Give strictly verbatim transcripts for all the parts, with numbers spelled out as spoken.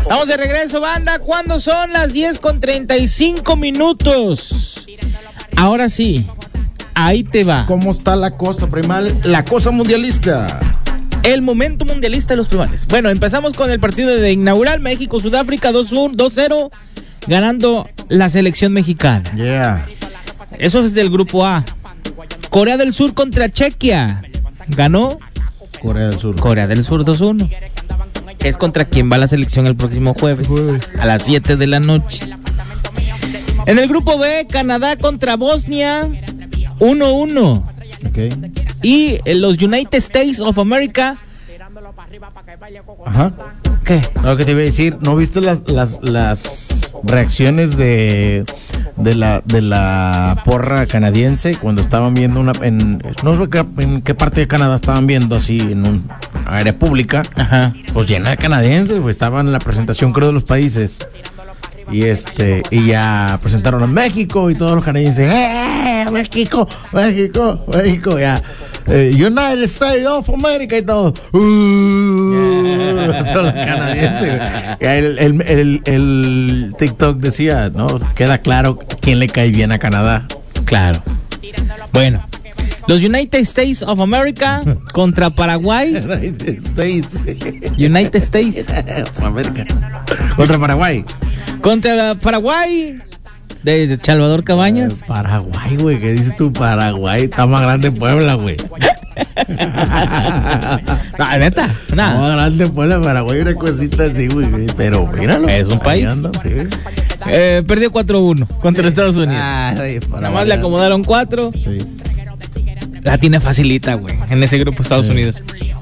Estamos de regreso, banda, cuando son las diez con treinta y cinco minutos. Ahora sí, ahí te va. ¿Cómo está la cosa primal? La cosa mundialista. El momento mundialista de los primales. Bueno, empezamos con el partido de inaugural, México-Sudáfrica, dos cero, ganando la selección mexicana. Yeah. Eso es del grupo A. Corea del Sur contra Chequia. Ganó Corea del Sur. Corea del Sur dos uno. Es contra quien va la selección el próximo jueves a las siete de la noche. En el grupo B, Canadá contra Bosnia uno uno. Okay. Y los United States of America. Ajá. ¿Qué? Lo que te iba a decir, ¿no viste las las, las reacciones de de la de la porra canadiense cuando estaban viendo una en no sé qué, en qué parte de Canadá estaban viendo, así en un área pública? Ajá. Pues llena de canadienses, pues estaban en la presentación, creo, de los países. Y este y ya presentaron a México y todos los canadienses, ¡eh! México, México, México, ya. Eh, United States of America y todo. Uh, todos los canadienses. El, el, el, el TikTok decía, ¿no? Queda claro quién le cae bien a Canadá. Claro. Bueno, los United States of America contra Paraguay. United States. United States of America. Contra Paraguay. Contra Paraguay de Salvador Cabañas. Eh, Paraguay, güey, ¿qué dices tú? Paraguay está más grande Puebla, güey. No, neta, nada. Más grande Puebla, Paraguay, una cosita así, güey. Pero míralo. Es un país. Ando, sí. eh, perdió cuatro uno contra sí. Estados Unidos. Ah, sí, Nada más le acomodaron cuatro. Sí. La tiene facilita, güey, en ese grupo Estados sí. Unidos.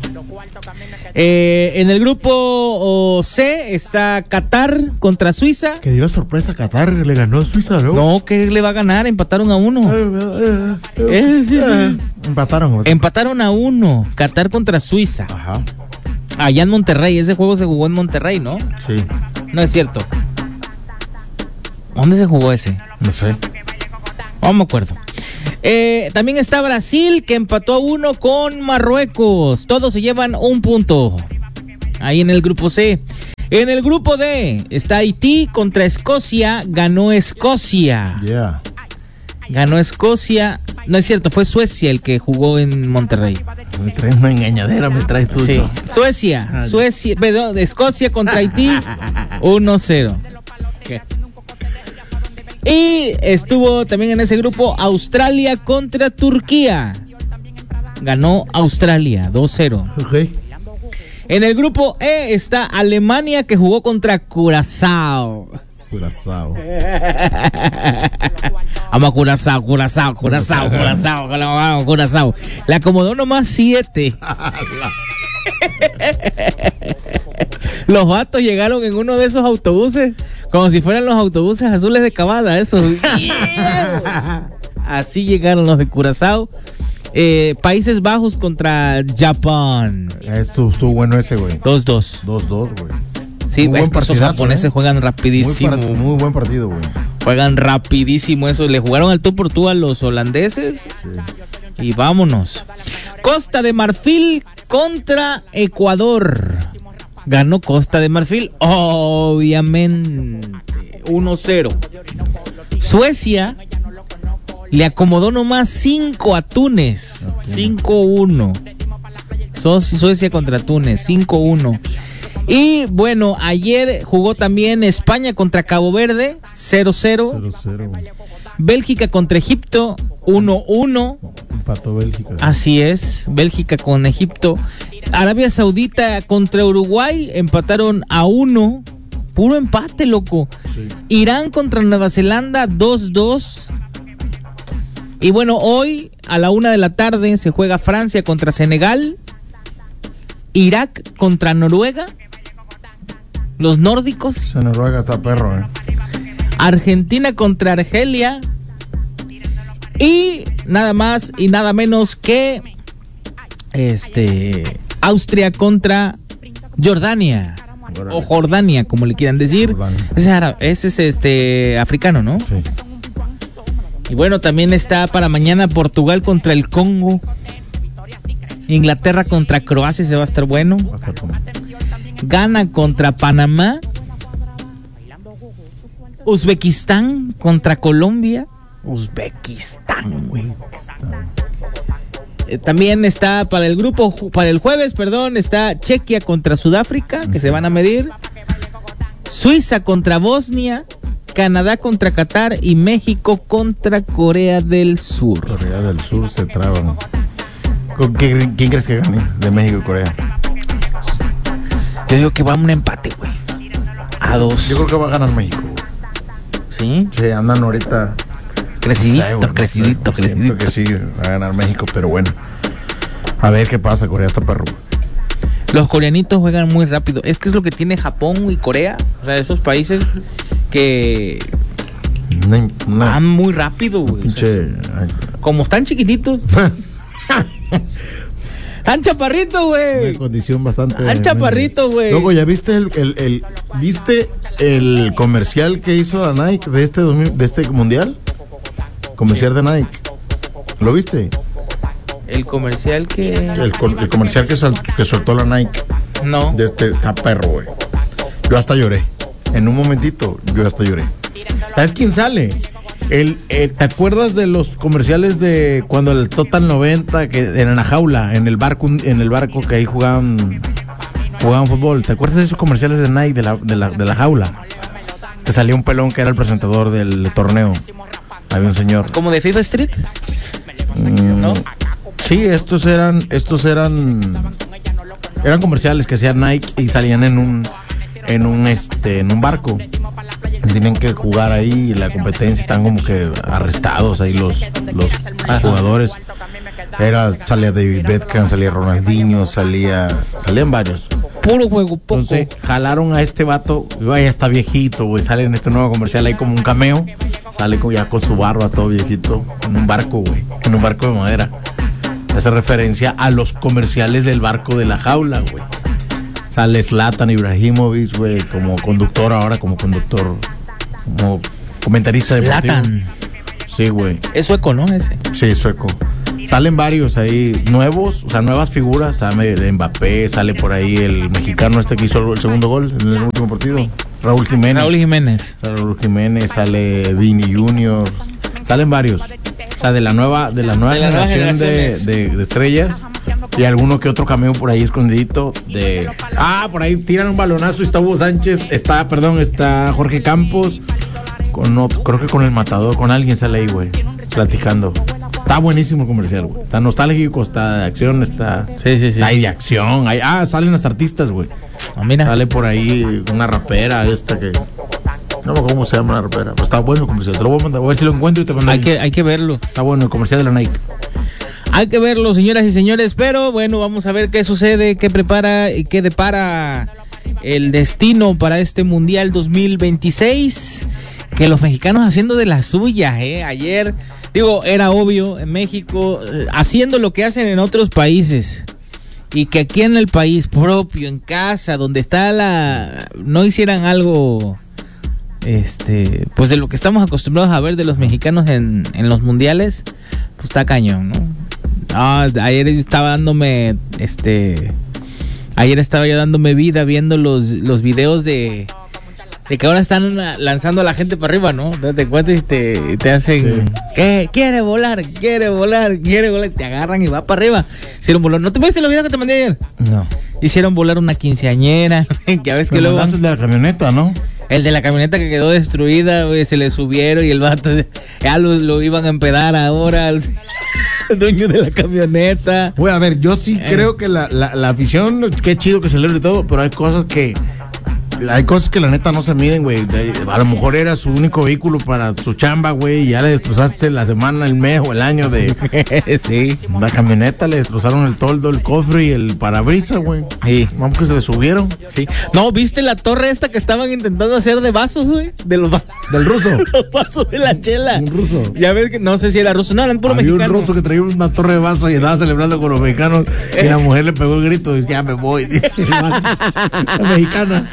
Eh, en el grupo oh, C está Qatar contra Suiza. Que dio sorpresa, Qatar le ganó a Suiza, ¿no? No, que le va a ganar, empataron a uno. Eh, eh, eh, eh, empataron. Empataron a uno, Qatar contra Suiza. Ajá. Allá en Monterrey, ese juego se jugó en Monterrey, ¿no? Sí. No es cierto. ¿Dónde se jugó ese? No sé. No me acuerdo. Eh, también está Brasil, que empató a uno con Marruecos. Todos se llevan un punto. Ahí en el grupo C. En el grupo D está Haití contra Escocia. Ganó Escocia. Yeah. Ganó Escocia. No es cierto, fue Suecia el que jugó en Monterrey. Me traes una engañadera, me traes tú. Sí. Suecia, ah, Suecia, perdón, Escocia contra Haití uno cero. ¿Qué? Y estuvo también en ese grupo Australia contra Turquía. Ganó Australia dos cero. Okay. En el grupo E está Alemania, que jugó contra Curazao. Curazao. Vamos a Curazao, Curazao, Curazao, Curazao, Curazao. Le acomodó nomás siete. Los vatos llegaron en uno de esos autobuses, como si fueran los autobuses azules de Cavada, esos. Así llegaron los de Curazao. Eh, Países Bajos contra Japón. Esto estuvo bueno ese, güey. dos dos. dos dos, güey. Sí, es que esos japoneses ¿eh? Juegan rapidísimo. Muy, muy buen partido, güey. Juegan rapidísimo eso. Le jugaron al tú por tú a los holandeses. Sí. Y vámonos. Costa de Marfil contra Ecuador. Ganó Costa de Marfil, obviamente, uno cero. Suecia le acomodó nomás cinco a Túnez, cinco uno. Suecia contra Túnez, cinco uno. Y bueno, ayer jugó también España contra Cabo Verde, cero cero. Bélgica contra Egipto, uno uno. Empató Bélgica. Así es, Bélgica con Egipto. Arabia Saudita contra Uruguay, empataron a uno. Puro empate, loco. Sí. Irán contra Nueva Zelanda, dos dos. Y bueno, hoy a la una de la tarde se juega Francia contra Senegal. Irak contra Noruega. Los nórdicos. Esa Noruega está perro, eh. Argentina contra Argelia. Y nada más y nada menos que este Austria contra Jordania. Órale. O Jordania, como le quieran decir. Ese, árabe, ese es este africano, ¿no? Sí. Y bueno, también está para mañana Portugal contra el Congo. Inglaterra contra Croacia, se va a estar bueno. Va a estar bueno. Ghana contra Panamá. Uzbekistán contra Colombia. Uzbekistán, güey. Eh, también está para el grupo, para el jueves, perdón, está Chequia contra Sudáfrica, que se van a medir. Suiza contra Bosnia, Canadá contra Qatar y México contra Corea del Sur. Corea del Sur se traban. ¿Quién, ¿Quién crees que gane de México y Corea? Yo digo que va a un empate, güey. A dos. Yo creo que va a ganar México, güey. ¿Sí? Sí, andan ahorita... Crecidito, no sé, güey, crecidito, no sé, crecidito. Siento que sí, va a ganar México, pero bueno. A ver qué pasa, Corea está perro. Los coreanitos juegan muy rápido. Es que es lo que tiene Japón y Corea. O sea, esos países que Una, una, van muy rápido, güey. pinche... O sea, como están chiquititos. ¡Han chaparrito, güey! Una condición bastante... ¡Han chaparrito, güey! Luego, ¿ya viste el, el, el, ¿viste el comercial que hizo la Nike de este, de este mundial? Comercial de Nike. ¿Lo viste? El comercial que... El, el comercial que, sal, que soltó la Nike. No. De este, está perro, güey. Yo hasta lloré. En un momentito, yo hasta lloré. ¿Sabes quién sale? El, el, ¿te acuerdas de los comerciales de cuando el Total noventa, que en la jaula, en el barco, en el barco que ahí jugaban jugaban fútbol? ¿Te acuerdas de esos comerciales de Nike de la, de la, de la jaula? Que salía un pelón que era el presentador del torneo. Había un señor. ¿Como de FIFA Street? Mm, ¿no? Sí, estos eran, estos eran, eran comerciales que hacían Nike y salían en un, en un, este, en un barco. Tienen que jugar ahí y la competencia, están como que arrestados ahí los, los jugadores. Era, salía David Beckham, salía Ronaldinho, salía, salían varios. Puro juego, poco. Entonces jalaron a este vato, ya está viejito, güey, sale en este nuevo comercial ahí como un cameo, sale con, ya con su barba todo viejito, en un barco, güey, en un barco de madera. Hace referencia a los comerciales del barco de la jaula, güey. Sale Zlatan Ibrahimovic, güey, como conductor ahora, como conductor, como comentarista deportivo. Zlatan. Sí, güey. Es sueco, ¿no? Ese. Sí, sueco. Salen varios ahí nuevos, o sea, nuevas figuras. Sale Mbappé, sale por ahí el mexicano este que hizo el segundo gol en el último partido, Raúl Jiménez. Raúl Jiménez. Sale Raúl Jiménez, sale Vini Junior. Salen varios. O sea, de la nueva, de la nueva de generación las de, de, de estrellas. Y alguno que otro cameo por ahí escondidito de... Ah, por ahí tiran un balonazo y está Hugo Sánchez, está, perdón, está Jorge Campos, con otro, creo que con el Matador, con alguien sale ahí, güey, platicando. Está buenísimo el comercial, güey. Está nostálgico, está de acción, está... Sí, sí, sí. Hay de acción, hay... Ah, salen las artistas, güey. Ah, mira. Sale por ahí una rapera esta que... No me acuerdo cómo se llama la rapera, pero está bueno el comercial. Te lo voy a mandar, voy a ver si lo encuentro y te mando. Hay que, hay que verlo. Está bueno el comercial de la Nike. Hay que verlo, señoras y señores, pero bueno, vamos a ver qué sucede, qué prepara y qué depara el destino para este Mundial dos mil veintiséis, que los mexicanos haciendo de la suya, ¿eh? Ayer, digo, era obvio, en México, eh, haciendo lo que hacen en otros países, y que aquí en el país propio, en casa, donde está la... no hicieran algo... Este, pues de lo que estamos acostumbrados a ver de los mexicanos en, en los mundiales, pues está cañón, ¿no? Ah, ayer estaba dándome, este, ayer estaba yo dándome vida viendo los, los videos de, de que ahora están una, lanzando a la gente para arriba, ¿no? Te, te cuentas y te, te hacen, sí. ¿Qué? Quiere volar, quiere volar, quiere volar, te agarran y va para arriba. Hicieron volar, ¿no te viste los videos que te mandé ayer? No. Hicieron volar una quinceañera, que a veces que luego... el de la camioneta, ¿no? El de la camioneta que quedó destruida, wey, se le subieron y el vato ya lo, lo iban a empedar ahora al dueño de la camioneta. Güey, a ver, yo sí eh. creo que la, la, la afición, qué chido que celebre todo, pero hay cosas que... Hay cosas que la neta no se miden, güey. A lo mejor era su único vehículo para su chamba, güey, y ya le destrozaste la semana, el mes o el año de... Sí. La camioneta, le destrozaron el toldo, el cofre y el parabrisas, güey. Sí. Vamos que se le subieron. Sí. No, ¿viste la torre esta que estaban intentando hacer de vasos, güey? De los vasos. Del ruso. Los vasos de la chela. Un ruso. Ya ves que no sé si era ruso. No, eran puro Había mexicano. un ruso que traía una torre de vasos y andaba celebrando con los mexicanos y la mujer le pegó el grito y ya me voy, dice la mexicana.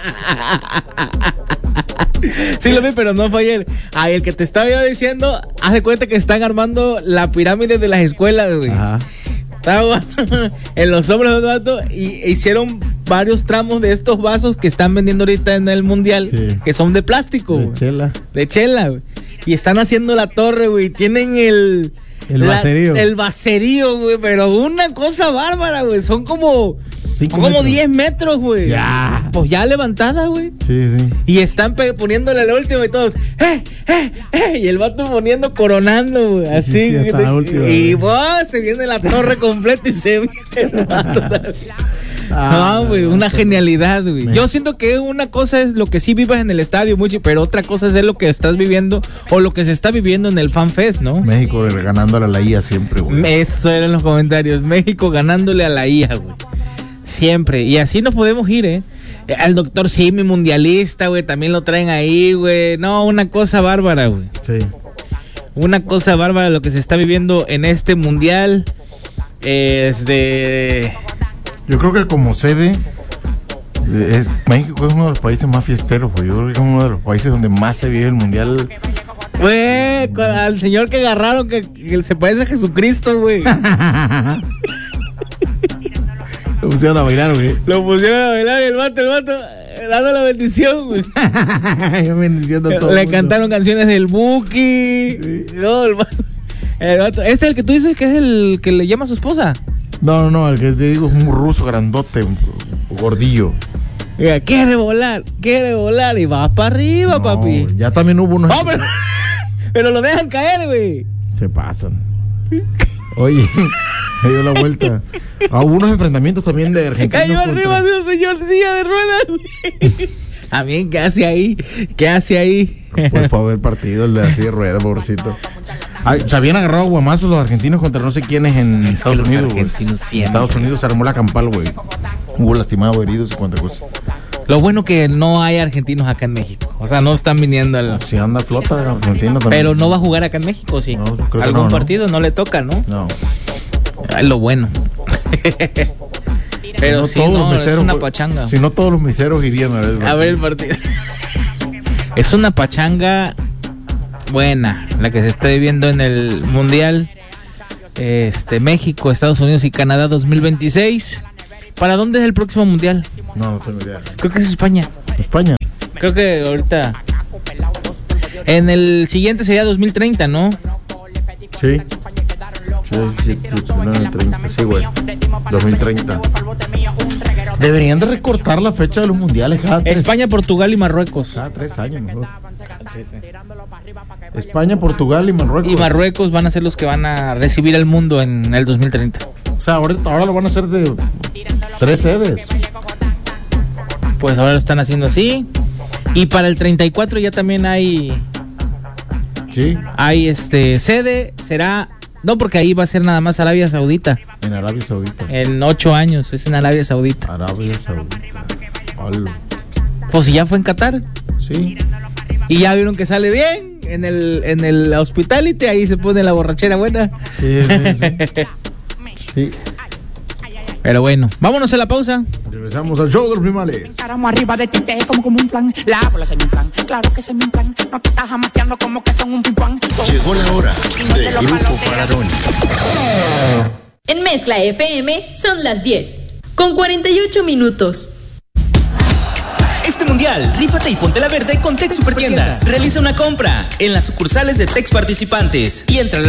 Sí lo vi, pero no fue ayer. Ah, el que te estaba yo diciendo, haz de cuenta que están armando la pirámide de las escuelas, güey. Ajá. Estaba en los hombros de los vatos y hicieron varios tramos de estos vasos que están vendiendo ahorita en el mundial, sí, que son de plástico, de güey. chela. De chela, güey. Y están haciendo la torre, güey. Tienen el... El vacerío. El vacerío, güey. Pero una cosa bárbara, güey. Son como... Como diez metros, güey. Ya. Pues ya levantada, güey. Sí, sí. Y están pe- poniéndole el último y todos, ¡eh, eh, eh! Y el vato poniendo, coronando, güey. Sí, así. Sí, sí, hasta la última, y wow, se viene la torre completa y se viene el vato. Ah, no, güey, una genialidad, güey. Yo siento que una cosa es lo que sí vivas en el estadio, mucho, pero otra cosa es lo que estás viviendo o lo que se está viviendo en el Fan Fest, ¿no? México ganándole a la I A siempre, güey. Eso eran los comentarios. México ganándole a la I A, güey. Siempre. Y así nos podemos ir, ¿eh? Al doctor Simi, mundialista, güey, también lo traen ahí, güey. No, una cosa bárbara, güey. Sí. Una cosa bárbara lo que se está viviendo en este mundial. Es de... Yo creo que como sede, es, México es uno de los países más fiesteros, güey. Yo creo que es uno de los países donde más se vive el mundial. Güey, al señor que agarraron, que, que se parece a Jesucristo, güey. Lo pusieron a bailar, güey. Lo pusieron a bailar y el vato, el vato, dando la bendición, güey. Bendiciendo a todo Le mundo. cantaron canciones del Buki. Sí. No, el vato, el vato. ¿Este es el que tú dices que es el que le llama a su esposa? No, no, no, el que te digo es un ruso grandote, un gordillo. Mira, quiere volar, quiere volar y va para arriba, no, papi. Ya también hubo unos... No, pero, pero lo dejan caer, güey. Se pasan. Oye, me dio la vuelta. Ah, hubo unos enfrentamientos también de Argentina. Cayó contra... arriba de un señor silla de ruedas, güey. A mí, ¿qué hace ahí? ¿Qué hace ahí? Pues fue a ver partido el de la silla de ruedas, pobrecito. Ay, se habían agarrado guamazos los argentinos contra no sé quiénes en es Estados Unidos, güey. En Estados Unidos se armó la campal, güey. Hubo lastimados, heridos y cuánta cosa. Lo bueno que no hay argentinos acá en México. O sea, no están viniendo al... Si anda flota Argentina también. Pero no va a jugar acá en México, ¿sí? No, creo ¿Algún no, partido? No. no le toca, ¿no? No. Es lo bueno. Pero si no, si no meseros, es una pachanga. Si no, todos los miseros irían a ver el partido. A ver el partido. Es una pachanga buena, la que se está viviendo en el Mundial. Este, México, Estados Unidos y Canadá dos mil veintiséis. ¿Para dónde es el próximo Mundial? No, no tengo idea. Creo que es España. ¿España? Creo que ahorita... En el siguiente sería dos mil treinta, ¿no? Sí. Sí, sí, sí, sí, güey. dos mil treinta. Deberían de recortar la fecha de los mundiales cada tres. España, Portugal y Marruecos. Cada tres años, mejor. España, Portugal y Marruecos. Y Marruecos van a ser los que van a recibir al mundo en el dos mil treinta. O sea, ahora, ahora lo van a hacer de tres sedes. Pues ahora lo están haciendo así. Y para el treinta y cuatro ya también hay... Sí. Hay este sede, será... No, porque ahí va a ser nada más Arabia Saudita. En Arabia Saudita. En ocho años, es en Arabia Saudita. Arabia Saudita. Algo. Pues si ya fue en Qatar. Sí. Y ya vieron que sale bien en el en el hospitality, ahí se pone la borrachera buena. Sí, sí, sí. Sí. Pero bueno, vámonos a la pausa. Regresamos al show de los primales. Caramos arriba de ti, te como como un plan. La bola se me plan, claro que se me plan. No te estás jamateando como que son un pimpán. Llegó la hora de Grupo Paradónico. En Mezcla F M son las diez, con cuarenta y ocho minutos. Este mundial, rífate y ponte la verde con Tex Supertiendas. Realiza una compra en las sucursales de Tex participantes y entra a la